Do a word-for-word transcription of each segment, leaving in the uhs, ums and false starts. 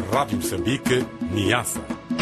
Rádio Moçambique, Niassa.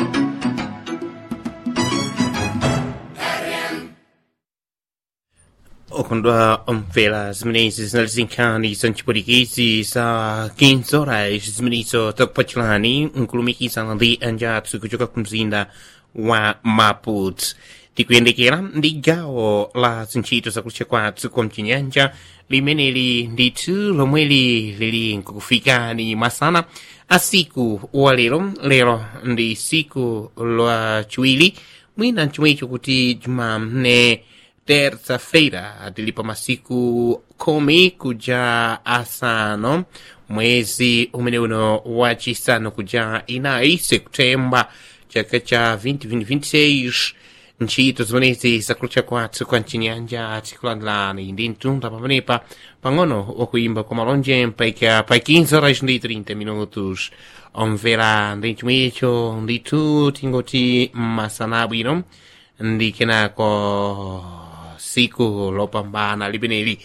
Okondwa omvela zimenezi zinalizinkani za mchipulikizi za quinze horas zimenizo takupachulani nkulumikizana ndi anjathu kuchoka kumzinda wa Maputo tikuyendekera ndi gawo la zintchito zakutcha kwathu kwa mchinyanja limeneli ndithu lomweli lili nkukufikani masana a siku wa lero lero ndi siku lwa chiwiri mwina mchomwecho kuti jumamne terça-feira tilipa masiku kumi kuja asano mwezi umene uno wachisanu kuja inayi septemba chaka cha vinte vinte e seis ntchito zimenezi zakutcha kwathu kwa mchinyanja tikulandilani ndi mtunda pamenepa pang'ono wakuimba kwa malonje mpaika pa quinze horas ndi trinta minutos omvera ndi chomwecho ndithu tingoti masana abwino ndi kenako siku lopambana limeneli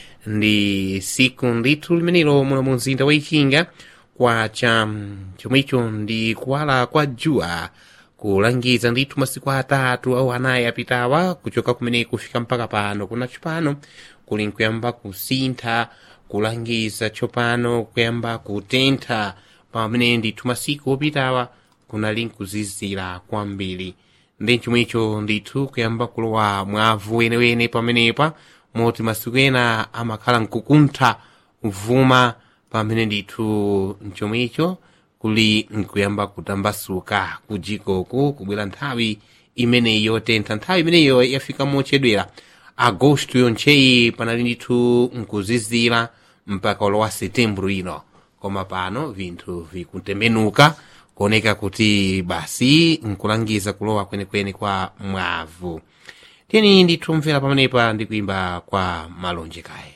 ndi siku ndithu limenelo muno mu mzinda wa Ichinga kwa cha chomwecho ndi kuwala kwa dzuwa kulangiza ndithu masiku atatu au anayi apitawa kuchoka kumene kufika mpaka pano kuna tsopano kuli nkuyamba kusintha kulangiza tsopano kuyamba kutentha pamene ndithu masiku opitawa kunali nkuzizira kwambiri ndi chomwecho ndithu kuyamba kulowa mwavu wenewene pamenepa moti masiku ena amakhala nkukuntha uvuma pamene ndithu mchomwecho kuli nkuyamba kutambasuka kujikoku kubwera nthawi imeneyi yotentha nthawi imeneyo yafika mochedwera agosto yoncheyi panali ndithu nkuzizira mpaka ulowa setembro ino koma pano vinthu vikutembenuka kuoneka kuti basi nkulangiza kulowa kwenekwene kwa mwavu tiyeni ndithu mvera pamenepa ndi kuimba kwa malonje kaye.